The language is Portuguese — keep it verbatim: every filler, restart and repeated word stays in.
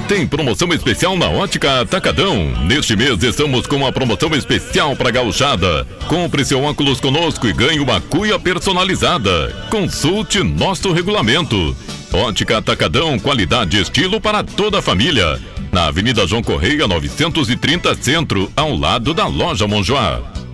Tem promoção especial na Ótica Atacadão. Neste mês estamos com uma promoção especial para gauchada. Compre seu óculos conosco e ganhe uma cuia personalizada. Consulte nosso regulamento. Ótica Atacadão, qualidade e estilo para toda a família. Na Avenida João Correia, novecentos e trinta Centro, ao lado da Loja Monjoá.